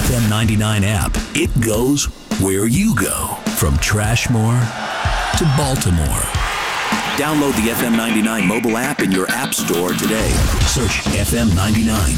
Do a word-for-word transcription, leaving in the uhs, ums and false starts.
F M ninety-nine app. It goes where you go. From Trashmore to Baltimore. Download the F M ninety-nine mobile app in your app store today. Search F M ninety-nine.